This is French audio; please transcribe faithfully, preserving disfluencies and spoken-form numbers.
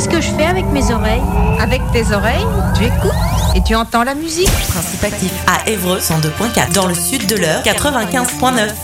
ce que je fais avec mes oreilles. Avec tes oreilles, tu écoutes et tu entends la musique. Principe actif à Évreux cent deux point quatre. Dans le sud de l'Eure quatre-vingt-quinze point neuf.